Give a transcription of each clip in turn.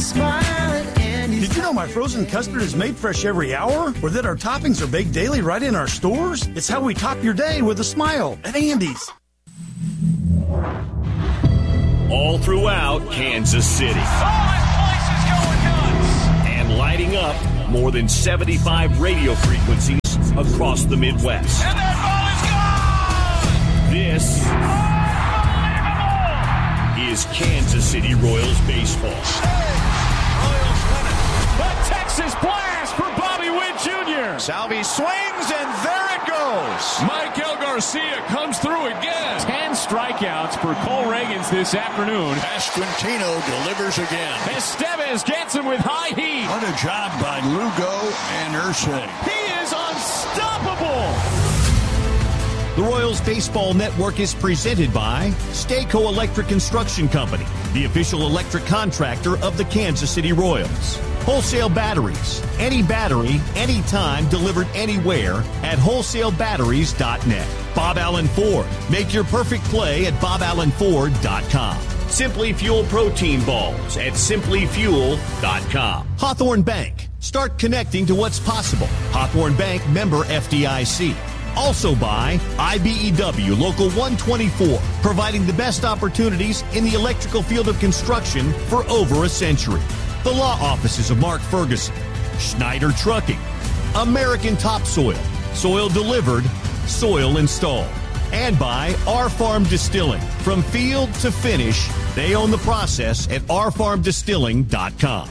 smile at Andy's. Did you know my frozen custard is made fresh every hour? Or that our toppings are baked daily right in our stores? It's how we top your day with a smile at Andy's. All throughout Kansas City. Oh, this place is going nuts! And lighting up more than 75 radio frequencies across the Midwest. And that ball is gone! This is Kansas City Royals baseball. Royals win it. The Texas blast for Bobby Witt Jr. Salvi swings, and there it goes. Michael Garcia comes through again. 10 strikeouts for Cole Reagans this afternoon. Pasquantino delivers again. Estevez gets him with high heat. What a job by Lugo and Ursay. He is unstoppable. The Royals Baseball Network is presented by Stayco Electric Construction Company, the official electric contractor of the Kansas City Royals. Wholesale batteries, any battery, anytime, delivered anywhere at wholesalebatteries.net. Bob Allen Ford, make your perfect play at boballenford.com. Simply Fuel protein balls at simplyfuel.com. Hawthorne Bank, start connecting to what's possible. Hawthorne Bank, member FDIC. Also by IBEW Local 124, providing the best opportunities in the electrical field of construction for over a century. The law offices of Mark Ferguson, Schneider Trucking, American Topsoil, soil delivered, soil installed. And by Our Farm Distilling. From field to finish, they own the process at ourfarmdistilling.com.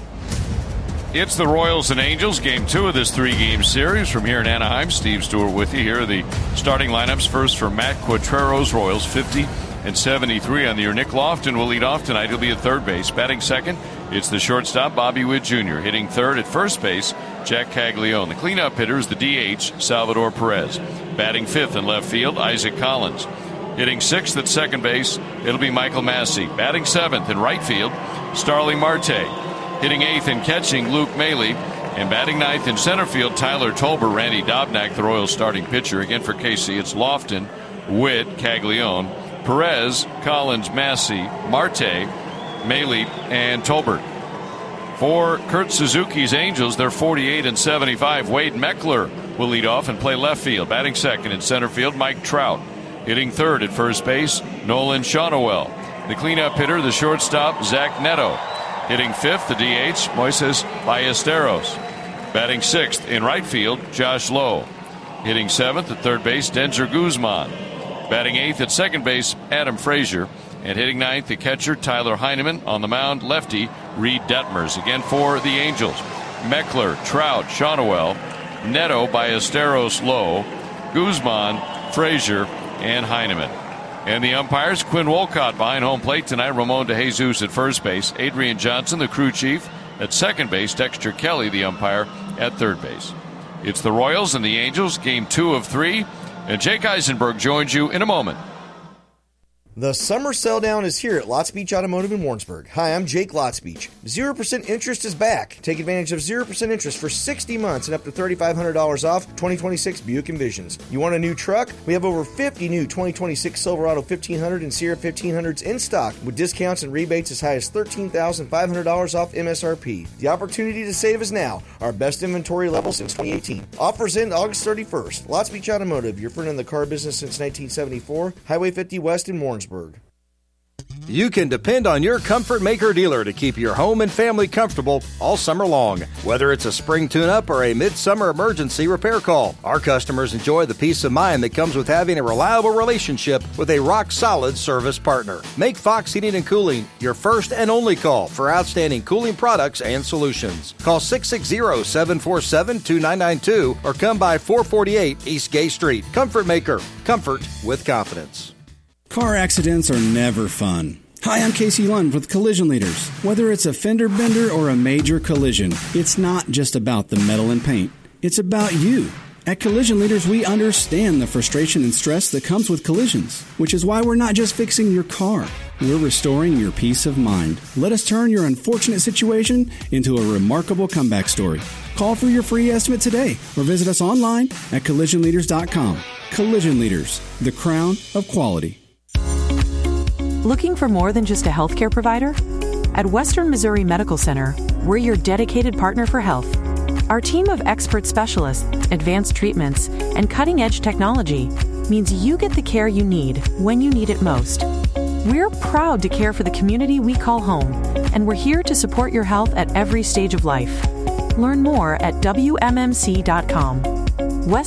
It's the Royals and Angels, Game 2 of this 3-game series from here in Anaheim. Steve Stewart with you. Here are the starting lineups. First for Matt Quatreros, Royals 50 and 73 on the year. Nick Lofton will lead off tonight. He'll be at third base. Batting second, it's the shortstop, Bobby Witt Jr. Hitting third at first base, Jack Caglione. The cleanup hitter is the DH, Salvador Perez. Batting fifth in left field, Isaac Collins. Hitting sixth at second base, it'll be Michael Massey. Batting seventh in right field, Starling Marte. Hitting eighth and catching, Luke Maile. And batting ninth in center field, Tyler Tolbert. Randy Dobnak, the Royals starting pitcher. Again for KC, it's Lofton, Witt, Caglione, Perez, Collins, Massey, Marte, Maile, and Tolbert. For Kurt Suzuki's Angels, they're 48 and 75. Wade Meckler will lead off and play left field. Batting second in center field, Mike Trout. Hitting third at first base, Nolan Shonowell. The cleanup hitter, the shortstop, Zach Neto. Hitting fifth, the DH, Moises Ballesteros. Batting sixth in right field, Josh Lowe. Hitting seventh at third base, Denzer Guzman. Batting eighth at second base, Adam Frazier. And hitting ninth, the catcher, Tyler Heineman. On the mound, lefty, Reed Detmers. Again for the Angels, Meckler, Trout, Shonowell, Neto, Ballesteros, Lowe, Guzman, Frazier, and Heineman. And the umpires, Quinn Wolcott behind home plate tonight, Ramon DeJesus at first base, Adrian Johnson, the crew chief, at second base, Dexter Kelly, the umpire, at third base. It's the Royals and the Angels, Game 2 of 3, and Jake Eisenberg joins you in a moment. The summer sell down is here at Lots Beach Automotive in Warrensburg. Hi, I'm Jake Lots Beach. 0% interest is back. Take advantage of 0% interest for 60 months and up to $3,500 off 2026 Buick Envisions. You want a new truck? We have over 50 new 2026 Silverado 1500 and Sierra 1500s in stock with discounts and rebates as high as $13,500 off MSRP. The opportunity to save is now. Our best inventory level since 2018. Offers end August 31st. Lots Beach Automotive, your friend in the car business since 1974. Highway 50 West in Warrensburg. You can depend on your Comfort Maker dealer to keep your home and family comfortable all summer long. Whether it's a spring tune-up or a midsummer emergency repair call, our customers enjoy the peace of mind that comes with having a reliable relationship with a rock-solid service partner. Make Fox Heating and Cooling your first and only call for outstanding cooling products and solutions. Call 660-747-2992 or come by 448 East Gay Street. Comfort Maker. Comfort with confidence. Car accidents are never fun. Hi, I'm Casey Lund with Collision Leaders. Whether it's a fender bender or a major collision, it's not just about the metal and paint. It's about you. At Collision Leaders, we understand the frustration and stress that comes with collisions, which is why we're not just fixing your car. We're restoring your peace of mind. Let us turn your unfortunate situation into a remarkable comeback story. Call for your free estimate today or visit us online at collisionleaders.com. Collision Leaders, the crown of quality. Looking for more than just a healthcare provider? At Western Missouri Medical Center, we're your dedicated partner for health. Our team of expert specialists, advanced treatments, and cutting-edge technology means you get the care you need when you need it most. We're proud to care for the community we call home, and we're here to support your health at every stage of life. Learn more at WMMC.com.